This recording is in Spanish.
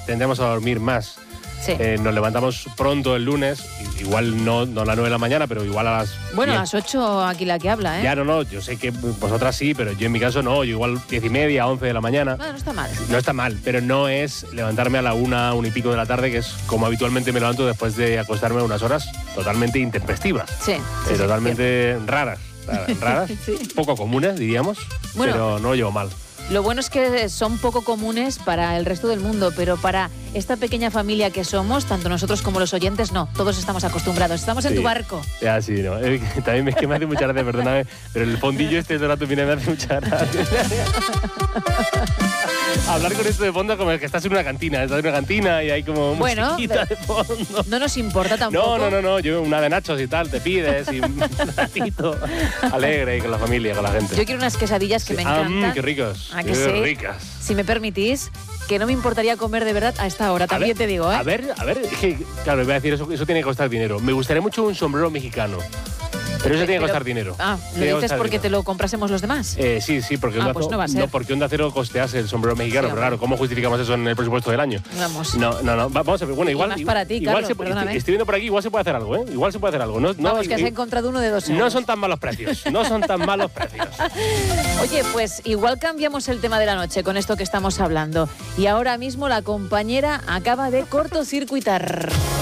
tendremos a dormir más. Sí. Nos levantamos pronto el lunes, igual no a las 9 de la mañana, pero igual a las... Bueno, 10. a las 8 aquí la que habla, ¿eh? Ya, no, yo sé que vosotras sí, pero yo en mi caso no, yo igual 10:30, 11 de la mañana. Bueno, no está mal. No está mal, pero no es levantarme a la 1 y pico de la tarde, que es como habitualmente me levanto después de acostarme unas horas totalmente intempestivas. Sí. Totalmente raras, Sí. poco comunes, diríamos, Bueno. pero no lo llevo mal. Lo bueno es que son poco comunes para el resto del mundo, pero para esta pequeña familia que somos, tanto nosotros como los oyentes, no. Todos estamos acostumbrados. Estamos en Sí. tu barco. Ya, sí, no. También es que me hace mucha gracia, perdóname, pero el fondillo este de rato viene me hace mucha gracia. Hablar con esto de fondo como que estás en una cantina, y hay como Bueno, musiquita de fondo. No nos importa tampoco. No, yo una de nachos y tal, te pides y un ratito alegre y con la familia, con la gente. Yo quiero unas quesadillas que me encantan. Qué ricos. ¿A que Qué sí? ricas. Si me permitís, que no me importaría comer de verdad a esta hora, también te digo, ¿eh? A ver, es que, claro, voy a decir, eso tiene que costar dinero. Me gustaría mucho un sombrero mexicano. Pero eso tiene que costar dinero. Ah, ¿lo Tiene que dices costar porque dinero. te lo comprásemos los demás? Sí, porque pues no va a ser. porque Onda Cero costease el sombrero mexicano, Sí, pero claro, ¿cómo justificamos eso en el presupuesto del año? Vamos. No, vamos a ver, bueno, igual... más para ti, igual Carlos, perdóname. estoy viendo por aquí, igual se puede hacer algo, ¿eh? Igual se puede hacer algo. Vamos, que has encontrado uno de 2 euros. No son tan malos precios, Oye, pues igual cambiamos el tema de la noche con esto que estamos hablando. Y ahora mismo la compañera acaba de cortocircuitar.